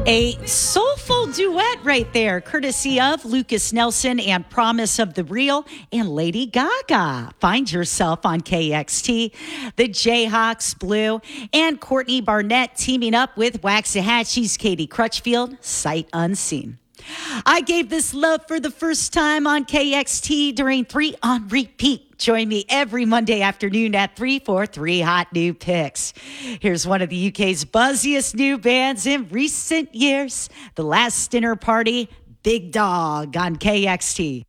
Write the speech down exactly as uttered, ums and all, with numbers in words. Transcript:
A soulful duet right there, courtesy of Lucas Nelson and Promise of the Real and Lady Gaga. Find yourself on K X T. The Jayhawks Blue and Courtney Barnett teaming up with Waxahachie's Katie Crutchfield, Sight Unseen. I gave this love for the first time on K X T during three on Repeat. Join me every Monday afternoon at three for three hot new picks. Here's one of the U K's buzziest new bands in recent years, The Last Dinner Party, Big Dog on K X T.